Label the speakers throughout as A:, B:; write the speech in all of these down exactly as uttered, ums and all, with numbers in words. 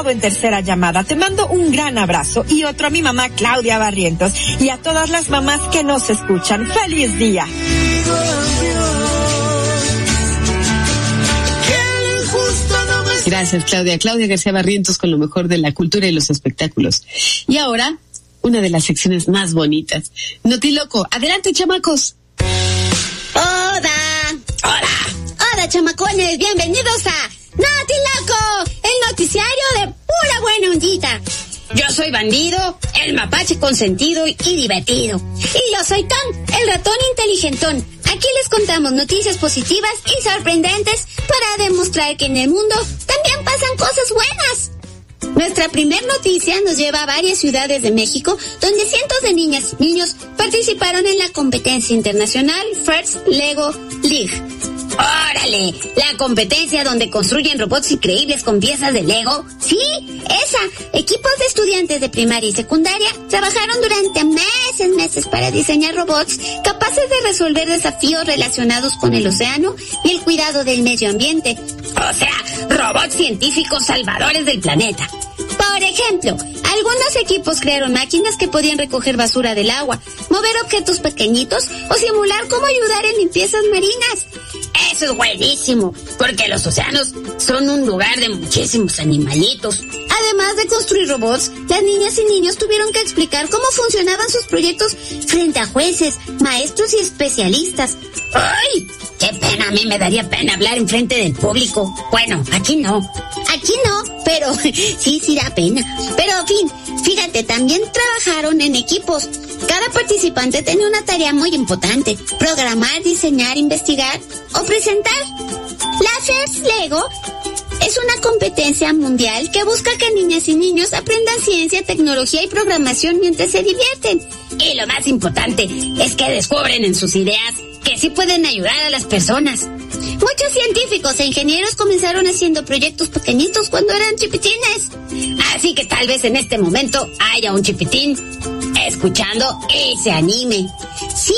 A: Gustavo en tercera llamada. Te mando un gran abrazo y otro a mi mamá Claudia Barrientos y a todas las mamás que nos escuchan. ¡Feliz día!
B: Gracias, Claudia. Claudia García Barrientos con lo mejor de la cultura y los espectáculos. Y ahora, una de las secciones más bonitas. Notiloco. Adelante, chamacos.
C: Hola. Hola. Hola, chamacones. Bienvenidos a Notiloco, el noticiario de pura buena ondita. Yo soy Bandido, el mapache consentido y divertido. Y yo soy Tom, el ratón inteligentón. Aquí les contamos noticias positivas y sorprendentes para demostrar que en el mundo también pasan cosas buenas. Nuestra primer noticia nos lleva a varias ciudades de México, donde cientos de niñas y niños participaron en la competencia internacional First Lego League. ¡Órale! La competencia donde construyen robots increíbles con piezas de Lego. ¡Sí! ¡Esa! Equipos de estudiantes de primaria y secundaria trabajaron durante meses, meses para diseñar robots capaces de resolver desafíos relacionados con el océano y el cuidado del medio ambiente. O sea, robots científicos salvadores del planeta. Por ejemplo, algunos equipos crearon máquinas que podían recoger basura del agua, mover objetos pequeñitos o simular cómo ayudar en limpiezas marinas. Eso es buenísimo, porque los océanos son un lugar de muchísimos animalitos. Además de construir robots, las niñas y niños tuvieron que explicar cómo funcionaban sus proyectos frente a jueces, maestros y especialistas. ¡Ay! ¡Qué pena! A mí me daría pena hablar en frente del público. Bueno, aquí no. Aquí no, pero sí, sí da pena. Pero, en fin, fíjate, también trabajaron en equipos. Cada participante tenía una tarea muy importante: programar, diseñar, investigar o presentar. La First Lego es una competencia mundial que busca que niñas y niños aprendan ciencia, tecnología y programación mientras se divierten. Y lo más importante es que descubren en sus ideas que sí pueden ayudar a las personas. Muchos científicos e ingenieros comenzaron haciendo proyectos pequeñitos cuando eran chipitines. Así que tal vez en este momento haya un chipitín escuchando y se anime. Sí,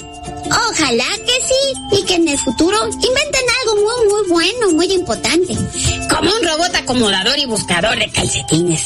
C: ojalá que sí, y que en el futuro inventen algo muy, muy bueno, muy importante. Como un robot acomodador y buscador de calcetines.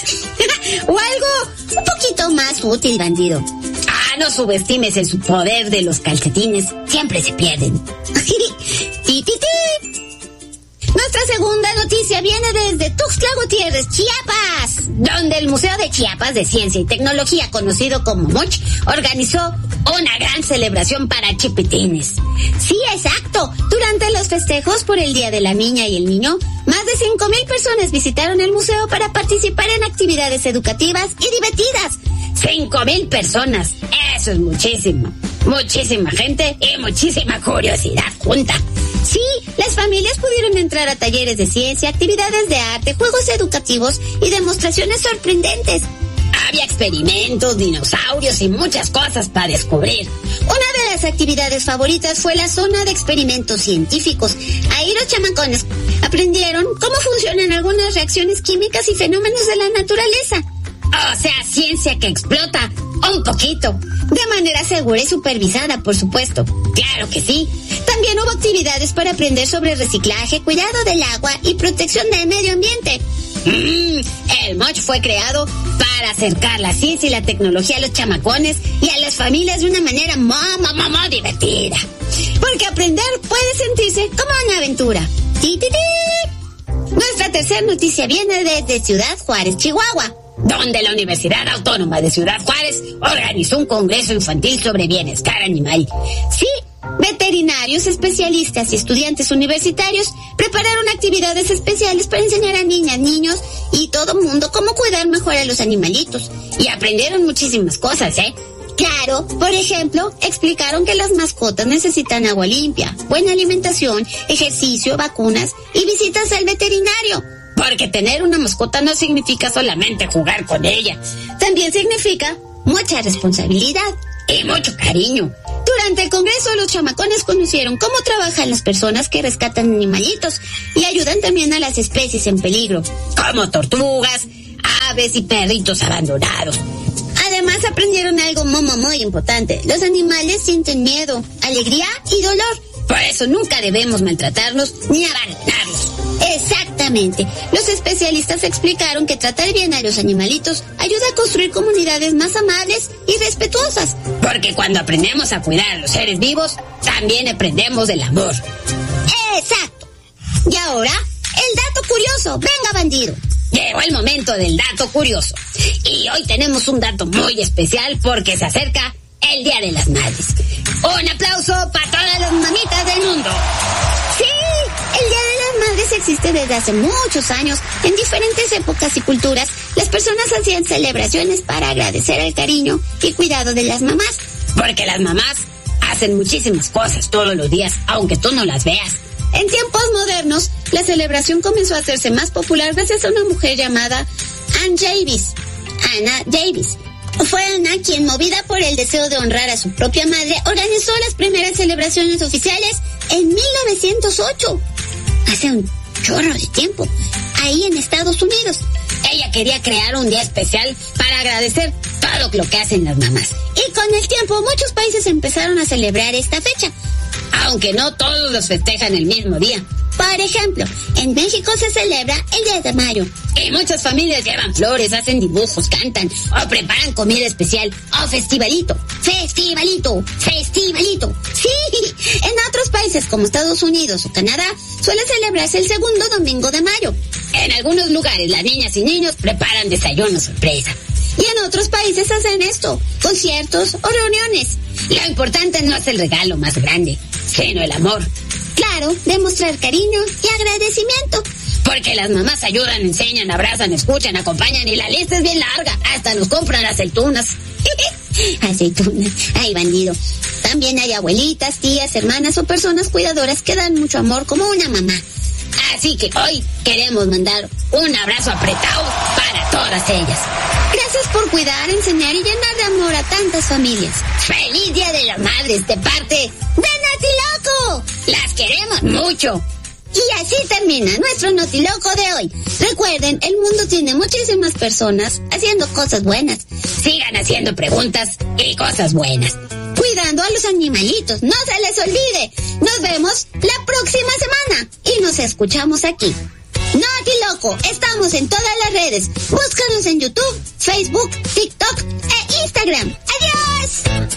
C: O algo un poquito más útil, Bandido. Ah, no subestimes el poder de los calcetines. Siempre se pierden. ¡Ti, ti, ti! Nuestra segunda noticia viene desde Tuxtla Gutiérrez, Chiapas, donde el Museo de Chiapas de Ciencia y Tecnología, conocido como MUCH, organizó una gran celebración para chipitines. Sí, exacto. Durante los festejos por el Día de la Niña y el Niño, más de cinco mil personas visitaron el museo para participar en actividades educativas y divertidas. Cinco mil personas. Eso es muchísimo. Muchísima gente y muchísima curiosidad junta. Sí, las familias pudieron entrar a talleres de ciencia, actividades de arte, juegos educativos y demostraciones sorprendentes. Había experimentos, dinosaurios y muchas cosas para descubrir. Una de las actividades favoritas fue la zona de experimentos científicos. Ahí los chamacones aprendieron cómo funcionan algunas reacciones químicas y fenómenos de la naturaleza. O sea, ciencia que explota un poquito. De manera segura y supervisada, por supuesto. Claro que sí. También hubo actividades para aprender sobre reciclaje, cuidado del agua y protección del medio ambiente. Mm, el MUCH fue creado para acercar la ciencia y la tecnología a los chamacones y a las familias de una manera muy, muy, muy divertida. Porque aprender puede sentirse como una aventura. ¡Ti, ti, ti! Nuestra tercera noticia viene desde Ciudad Juárez, Chihuahua, donde la Universidad Autónoma de Ciudad Juárez organizó un congreso infantil sobre bienestar animal. Sí, veterinarios, especialistas y estudiantes universitarios prepararon actividades especiales para enseñar a niñas, niños y todo mundo cómo cuidar mejor a los animalitos. Y aprendieron muchísimas cosas, ¿eh? Claro, por ejemplo, explicaron que las mascotas necesitan agua limpia, buena alimentación, ejercicio, vacunas y visitas al veterinario. Porque tener una mascota no significa solamente jugar con ella. También significa mucha responsabilidad y mucho cariño. Durante el congreso, los chamacones conocieron cómo trabajan las personas que rescatan animalitos y ayudan también a las especies en peligro, como tortugas, aves y perritos abandonados. Además, aprendieron algo muy, muy importante. Los animales sienten miedo, alegría y dolor. Por eso nunca debemos maltratarlos ni abandonarlos. Exactamente. Efectivamente, los especialistas explicaron que tratar bien a los animalitos ayuda a construir comunidades más amables y respetuosas. Porque cuando aprendemos a cuidar a los seres vivos, también aprendemos del amor. Exacto. Y ahora, el dato curioso. Venga, bandido. Llegó el momento del dato curioso. Y hoy tenemos un dato muy especial porque se acerca el Día de las Madres. Un aplauso para todas las mamitas del mundo. Sí, el Día de las Madres existe desde hace muchos años. En diferentes épocas y culturas, las personas hacían celebraciones para agradecer el cariño y cuidado de las mamás. Porque las mamás hacen muchísimas cosas todos los días, aunque tú no las veas. En tiempos modernos, la celebración comenzó a hacerse más popular gracias a una mujer llamada Anne Davis. Anna Davis. Fue Ana quien, movida por el deseo de honrar a su propia madre, organizó las primeras celebraciones oficiales en mil novecientos ocho. Hace un chorro de tiempo, ahí en Estados Unidos. Ella quería crear un día especial para agradecer todo lo que hacen las mamás. Y con el tiempo, muchos países empezaron a celebrar esta fecha, aunque no todos los festejan el mismo día. Por ejemplo, en México se celebra el diez de mayo. Y muchas familias llevan flores, hacen dibujos, cantan o preparan comida especial o festivalito. Festivalito, festivalito. Sí, en otros países como Estados Unidos o Canadá suele celebrarse el segundo domingo de mayo. En algunos lugares las niñas y niños preparan desayuno sorpresa. Y en otros países hacen esto, conciertos o reuniones. Lo importante no es el regalo más grande, sino el amor. Claro, demostrar cariño y agradecimiento. Porque las mamás ayudan, enseñan, abrazan, escuchan, acompañan y la lista es bien larga. Hasta nos compran aceitunas. Aceitunas, ay bandido. También hay abuelitas, tías, hermanas o personas cuidadoras que dan mucho amor como una mamá. Así que hoy queremos mandar un abrazo apretado para todas ellas. Gracias por cuidar, enseñar y llenar de amor a tantas familias. ¡Feliz Día de las Madres de parte de Notiloco! ¡Las queremos mucho! Y así termina nuestro Notiloco de hoy. Recuerden, el mundo tiene muchísimas personas haciendo cosas buenas. Sigan haciendo preguntas y cosas buenas. Cuidando a los animalitos, no se les olvide. Nos vemos la próxima semana y nos escuchamos aquí. Notiloco, estamos en todas las redes. Búscanos en YouTube, Facebook, TikTok e Instagram. ¡Adiós!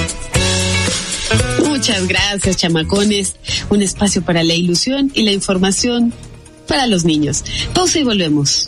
B: Muchas gracias, chamacones. Un espacio para la ilusión y la información para los niños. Pausa y volvemos.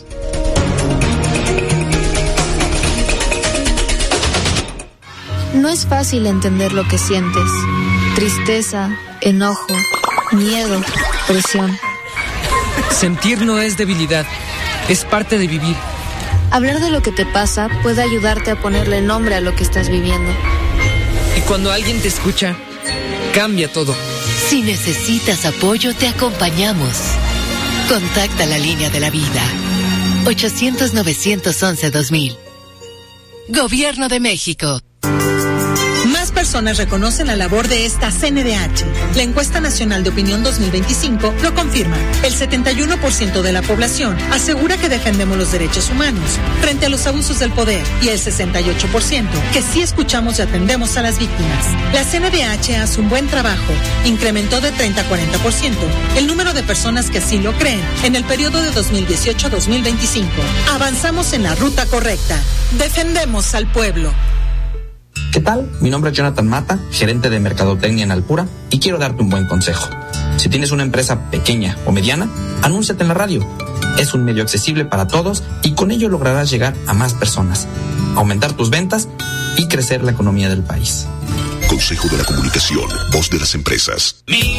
D: No es fácil entender lo que sientes. Tristeza, enojo, miedo, presión.
E: Sentir no es debilidad, es parte de vivir.
D: Hablar de lo que te pasa puede ayudarte a ponerle nombre a lo que estás viviendo.
E: Y cuando alguien te escucha, cambia todo.
F: Si necesitas apoyo, te acompañamos. Contacta la línea de la vida. ochocientos, novecientos once, dos mil. Gobierno de México.
G: Más personas reconocen la labor de esta C N D H. La encuesta nacional de opinión dos mil veinticinco lo confirma. El setenta y uno por ciento de la población asegura que defendemos los derechos humanos frente a los abusos del poder y el sesenta y ocho por ciento que sí escuchamos y atendemos a las víctimas. La C N D H hace un buen trabajo. Incrementó de treinta a cuarenta por ciento el número de personas que así lo creen en el periodo de dos mil dieciocho a dos mil veinticinco. Avanzamos en la ruta correcta. Defendemos al pueblo.
H: ¿Qué tal? Mi nombre es Jonathan Mata, gerente de Mercadotecnia en Alpura, y quiero darte un buen consejo. Si tienes una empresa pequeña o mediana, anúnciate en la radio. Es un medio accesible para todos y con ello lograrás llegar a más personas, aumentar tus ventas y crecer la economía del país.
I: Consejo de la Comunicación, voz de las empresas.